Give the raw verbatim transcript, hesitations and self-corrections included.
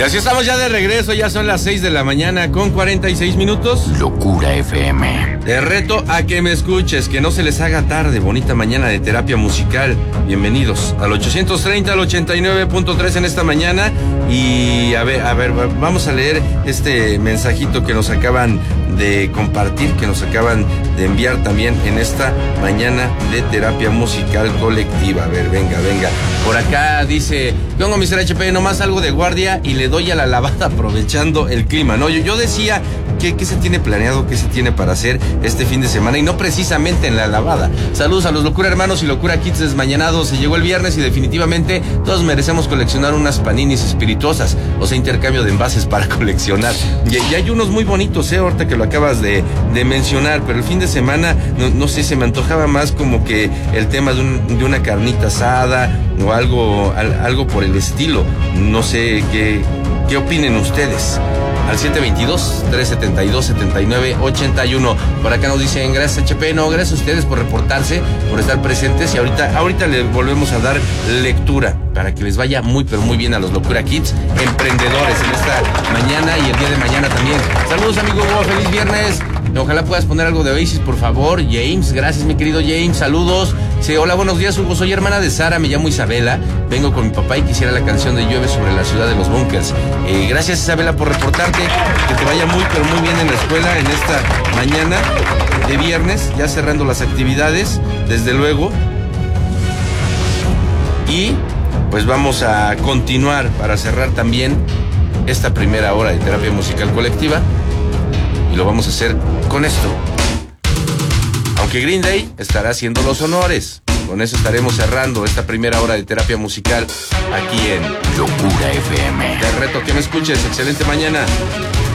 Y así estamos ya de regreso, ya son las seis de la mañana con cuarenta y seis minutos. Locura F M. Te reto a que me escuches, que no se les haga tarde. Bonita mañana de terapia musical. Bienvenidos al ochocientos treinta, al ochenta y nueve punto tres en esta mañana. Y a ver, a ver, vamos a leer este mensajito que nos acaban de compartir, que nos acaban de enviar también en esta mañana de terapia musical colectiva. A ver, venga, venga. Por acá dice, ¿qué onda, mister H P? Nomás algo de guardia y le doy a la lavada aprovechando el clima, ¿no? Yo, yo decía, ¿qué, ¿qué se tiene planeado? ¿Qué se tiene para hacer este fin de semana? Y no precisamente en la lavada. Saludos a los Locura Hermanos y Locura Kids desmañanados. Se llegó el viernes y definitivamente todos merecemos coleccionar unas paninis espirituosas, o sea, intercambio de envases para coleccionar. Y, y hay unos muy bonitos, ¿eh? Ahorita que lo acabas de, de mencionar, pero el fin de semana, no, no sé, se me antojaba más como que el tema de, un, de una carnita asada o algo, al, algo por el estilo. No sé qué, qué opinen ustedes. Al siete veintidós, trescientos setenta y dos, setenta y nueve, ochenta y uno. Por acá nos dicen, gracias H P, no, gracias a ustedes por reportarse, por estar presentes, y ahorita, ahorita les volvemos a dar lectura para que les vaya muy pero muy bien a los Locura Kids emprendedores en esta mañana y el día de mañana también. Saludos, amigo Hugo, feliz viernes. Ojalá puedas poner algo de Oasis, por favor. James, gracias mi querido James, saludos. Sí, hola, buenos días Hugo, soy hermana de Sara, me llamo Isabela, vengo con mi papá y quisiera la canción de Llueve sobre la ciudad de los bunkers. Eh, gracias Isabela por reportarte, que te vaya muy pero muy bien en la escuela en esta mañana de viernes, ya cerrando las actividades, desde luego. Y pues vamos a continuar para cerrar también esta primera hora de terapia musical colectiva, y lo vamos a hacer con esto. Aunque Green Day estará haciendo los honores. Con eso estaremos cerrando esta primera hora de terapia musical aquí en Locura F M. Te reto que me escuches. Excelente mañana.